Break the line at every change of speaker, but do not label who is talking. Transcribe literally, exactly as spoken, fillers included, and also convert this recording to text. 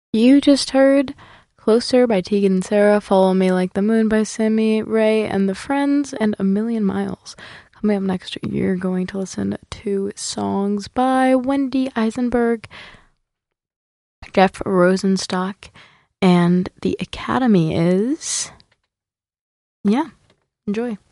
You just heard Closer by Tegan and Sara, Follow Me Like the Moon by Sammy Ray and the Friends, and A Million Miles. Coming up next, you're going to listen to songs by Wendy Eisenberg, Jeff Rosenstock, and The Academy is... Yeah, enjoy.